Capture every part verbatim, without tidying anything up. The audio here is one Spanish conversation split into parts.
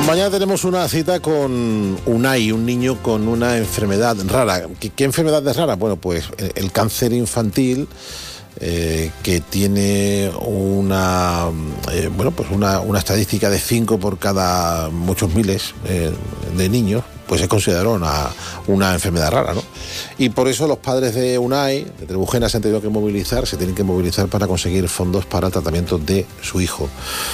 Mañana tenemos una cita con Unai, un niño con una enfermedad rara. ¿Qué, qué enfermedad es rara? Bueno, pues el, el cáncer infantil, eh, que tiene una, eh, bueno, pues una, una estadística de cinco por cada muchos miles eh, de niños, pues es considerado una, una enfermedad rara, ¿no? Y por eso los padres de Unai, de Trebujena, se han tenido que movilizar, se tienen que movilizar para conseguir fondos para el tratamiento de su hijo.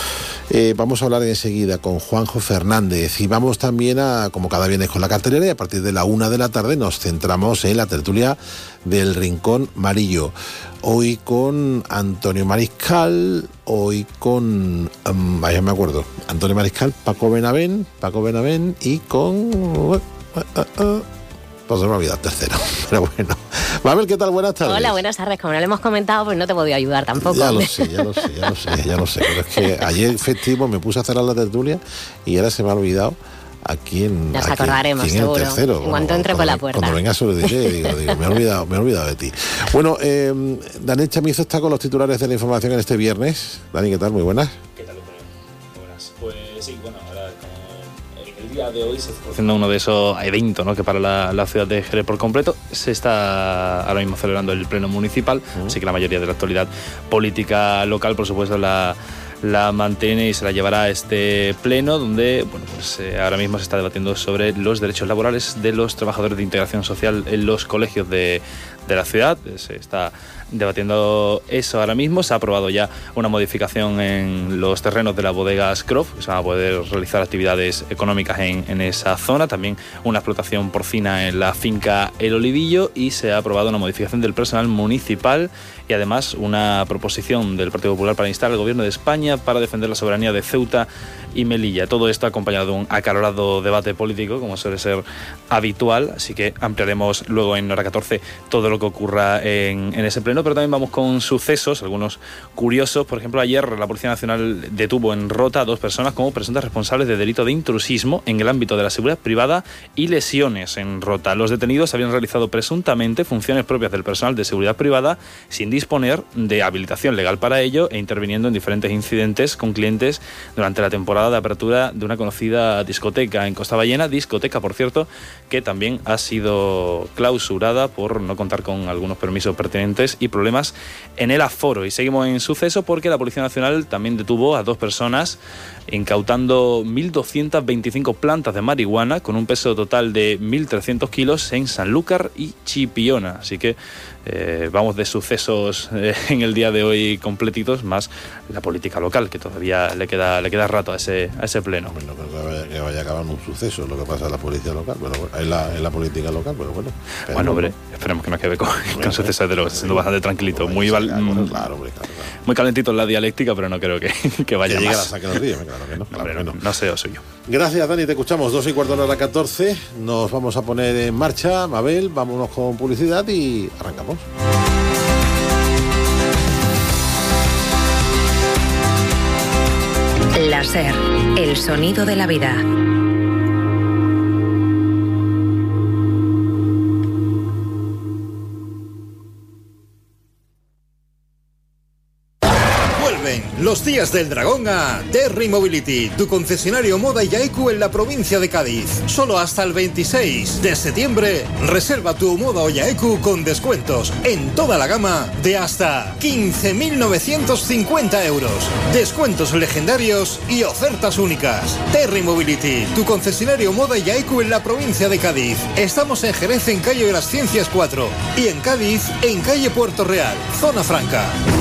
Eh, vamos a hablar enseguida con Juanjo Fernández y vamos también a, como cada viernes, con la cartelera, y a partir de la una de la tarde nos centramos en la tertulia del Rincón Marillo. Hoy con Antonio Mariscal, hoy con, um, vaya me acuerdo, Antonio Mariscal, Paco Benavent, Paco Benavent y con... Uh, uh, uh, pues se me ha olvidado el tercero, pero bueno. Mabel, ¿qué tal? Buenas tardes. Hola, buenas tardes. Como no le hemos comentado, pues no te he podido ayudar tampoco. Ya lo sé, ya lo sé, ya lo sé, ya lo sé. Pero es que ayer festivo me puse a cerrar la tertulia y ahora se me ha olvidado a quién. Nos a acordaremos, quién, quién seguro. el tercero. En bueno, cuanto entre por la puerta. Cuando venga se lo diré, digo, digo, me he olvidado, me he olvidado de ti. Bueno, eh, Daniel Chamizo está con los titulares de la información en este viernes. Dani, ¿qué tal? Muy buenas. ¿Qué tal, Antonio? Muy buenas. Pues sí, bueno, ahora como el día de hoy se está haciendo uno de esos eventos, ¿no?, que para la, la ciudad de Jerez por completo. Se está ahora mismo celebrando el pleno municipal, uh-huh. Así que la mayoría de la actualidad política local, por supuesto, la la mantiene y se la llevará a este pleno, donde bueno, pues, eh, ahora mismo se está debatiendo sobre los derechos laborales de los trabajadores de integración social en los colegios de, de la ciudad. Se está debatiendo eso ahora mismo. Se ha aprobado ya una modificación en los terrenos de la bodega Scroff, que se van a poder realizar actividades económicas en, en esa zona, también una explotación porcina en la finca El Olivillo, y se ha aprobado una modificación del personal municipal y además una proposición del Partido Popular para instar al Gobierno de España para defender la soberanía de Ceuta y Melilla. Todo esto acompañado de un acalorado debate político, como suele ser habitual, así que ampliaremos luego en hora catorce todo lo que ocurra en, en ese pleno, pero también vamos con sucesos, algunos curiosos. Por ejemplo, ayer la Policía Nacional detuvo en Rota a dos personas como presuntas responsables de delito de intrusismo en el ámbito de la seguridad privada y lesiones en Rota. Los detenidos habían realizado presuntamente funciones propias del personal de seguridad privada sin disponer de habilitación legal para ello e interviniendo en diferentes incidentes con clientes durante la temporada de apertura de una conocida discoteca en Costa Ballena, discoteca, por cierto, que también ha sido clausurada por no contar con algunos permisos pertinentes y problemas en el aforo. Y seguimos en suceso porque la Policía Nacional también detuvo a dos personas incautando mil doscientas veinticinco plantas de marihuana con un peso total de mil trescientos kilos en Sanlúcar y Chipiona. Así que eh, vamos de sucesos eh, en el día de hoy completitos, más la política local, que todavía le queda le queda rato a ese a ese pleno. Bueno, pero que vaya, que vaya a acabar un suceso lo que pasa en la policía local, pero bueno, en la, en la política local, pero bueno. Bueno, hombre, esperemos que no quede con, con sucesos de lo que está siendo bastante tranquilito, muy val, claro, claro, claro, claro. muy calentito en la dialéctica, pero no creo que, que vaya que más. Llega a saque los ríos, claro que no. No, claro hombre, que no, no. no sé, o soy yo. Gracias, Dani, te escuchamos. Dos y cuarto de hora catorce. Nos vamos a poner en marcha. Mabel, vámonos con publicidad y arrancamos. La SER, el sonido de la vida. Los días del dragón a Terry Mobility, tu concesionario Moda y Yaiku en la provincia de Cádiz. Solo hasta el veintiséis de septiembre, reserva tu Moda o Yaiku con descuentos en toda la gama de hasta quince mil novecientos cincuenta euros. Descuentos legendarios y ofertas únicas. Terry Mobility, tu concesionario Moda y Yaiku en la provincia de Cádiz. Estamos en Jerez, en calle de las Ciencias cuatro, y en Cádiz, en calle Puerto Real, zona franca.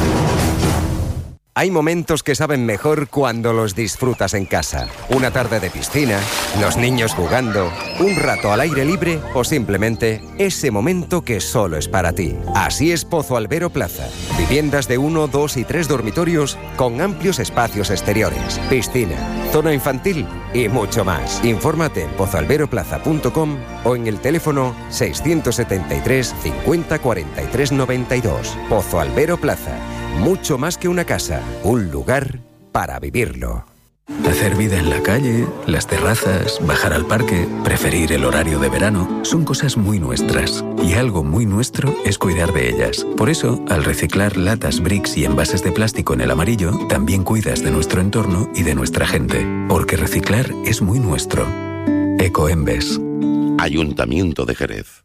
Hay momentos que saben mejor cuando los disfrutas en casa. Una tarde de piscina, los niños jugando, un rato al aire libre o simplemente ese momento que solo es para ti. Así es Pozo Albero Plaza. Viviendas de uno, dos y tres dormitorios con amplios espacios exteriores, piscina, zona infantil y mucho más. Infórmate en pozo albero plaza punto com o en el teléfono seiscientos setenta y tres cincuenta cuarenta y tres noventa y dos. Pozo Albero Plaza. Mucho más que una casa, un lugar para vivirlo. Hacer vida en la calle, las terrazas, bajar al parque, preferir el horario de verano, son cosas muy nuestras. Y algo muy nuestro es cuidar de ellas. Por eso, al reciclar latas, bricks y envases de plástico en el amarillo, también cuidas de nuestro entorno y de nuestra gente. Porque reciclar es muy nuestro. Ecoembes. Ayuntamiento de Jerez.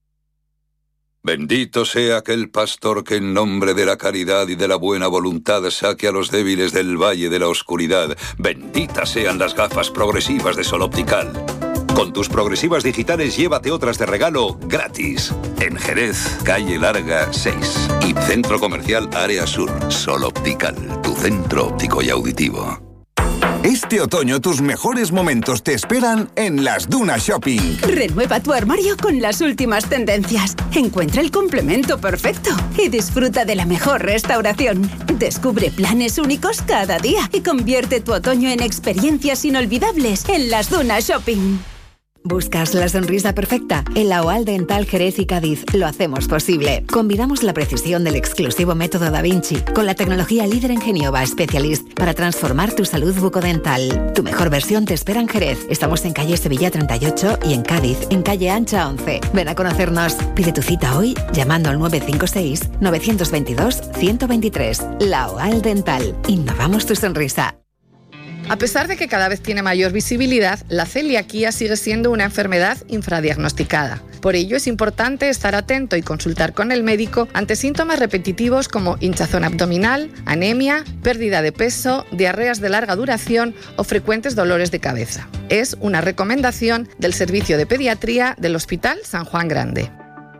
Bendito sea aquel pastor que en nombre de la caridad y de la buena voluntad saque a los débiles del valle de la oscuridad. Benditas sean las gafas progresivas de Sol Optical. Con tus progresivas digitales llévate otras de regalo gratis. En Jerez, calle Larga seis y Centro Comercial Área Sur. Sol Optical, tu centro óptico y auditivo. Este otoño tus mejores momentos te esperan en Las Dunas Shopping. Renueva tu armario con las últimas tendencias. Encuentra el complemento perfecto y disfruta de la mejor restauración. Descubre planes únicos cada día y convierte tu otoño en experiencias inolvidables en Las Dunas Shopping. ¿Buscas la sonrisa perfecta? En la OAL Dental Jerez y Cádiz lo hacemos posible. Combinamos la precisión del exclusivo método Da Vinci con la tecnología líder en Genioba Specialist para transformar tu salud bucodental. Tu mejor versión te espera en Jerez. Estamos en calle Sevilla treinta y ocho y en Cádiz, en calle Ancha once. Ven a conocernos. Pide tu cita hoy llamando al nueve cinco seis, nueve dos dos, uno cero dos tres. La OAL Dental. Innovamos tu sonrisa. A pesar de que cada vez tiene mayor visibilidad, la celiaquía sigue siendo una enfermedad infradiagnosticada. Por ello es importante estar atento y consultar con el médico ante síntomas repetitivos como hinchazón abdominal, anemia, pérdida de peso, diarreas de larga duración o frecuentes dolores de cabeza. Es una recomendación del Servicio de Pediatría del Hospital San Juan Grande.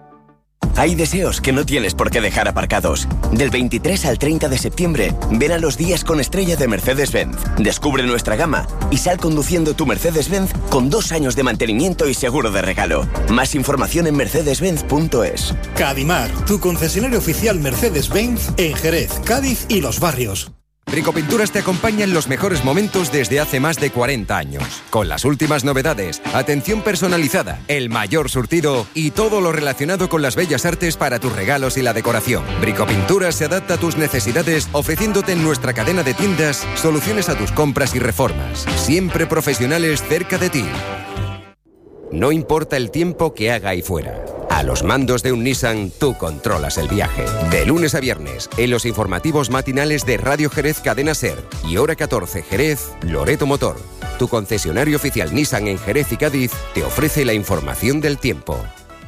Hay deseos que no tienes por qué dejar aparcados. Del veintitrés al treinta de septiembre, ven a los días con estrella de Mercedes-Benz. Descubre nuestra gama y sal conduciendo tu Mercedes-Benz con dos años de mantenimiento y seguro de regalo. Más información en mercedes benz punto es. Cadimar, tu concesionario oficial Mercedes-Benz en Jerez, Cádiz y Los Barrios. Bricopinturas te acompaña en los mejores momentos desde hace más de cuarenta años. Con las últimas novedades, atención personalizada, el mayor surtido y todo lo relacionado con las bellas artes para tus regalos y la decoración. Bricopinturas se adapta a tus necesidades ofreciéndote en nuestra cadena de tiendas soluciones a tus compras y reformas. Siempre profesionales cerca de ti. No importa el tiempo que haga ahí fuera. A los mandos de un Nissan, tú controlas el viaje. De lunes a viernes, en los informativos matinales de Radio Jerez Cadena Ser y Hora catorce Jerez, Loreto Motor. Tu concesionario oficial Nissan en Jerez y Cádiz te ofrece la información del tiempo.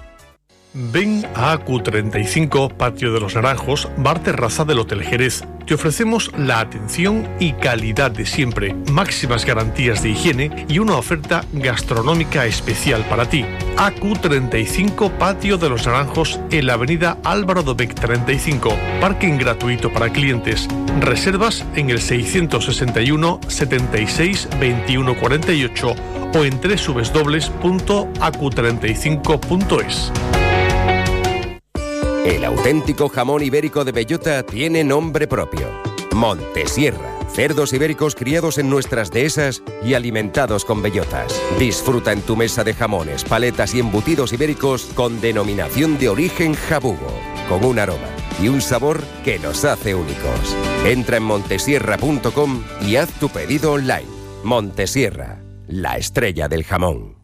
Ven a A Q treinta y cinco, Patio de los Naranjos, bar terraza del Hotel Jerez. Te ofrecemos la atención y calidad de siempre, máximas garantías de higiene y una oferta gastronómica especial para ti. A Q treinta y cinco, Patio de los Naranjos, en la avenida Álvaro Dobech treinta y cinco. Parking gratuito para clientes. Reservas en el seiscientos sesenta y uno, setenta y seis, veintiuno cuarenta y ocho o en doble u doble u doble u punto a q treinta y cinco punto es. El auténtico jamón ibérico de bellota tiene nombre propio. Montesierra. Cerdos ibéricos criados en nuestras dehesas y alimentados con bellotas. Disfruta en tu mesa de jamones, paletas y embutidos ibéricos con denominación de origen jabugo, con un aroma y un sabor que nos hace únicos. Entra en montesierra punto com y haz tu pedido online. Montesierra, la estrella del jamón.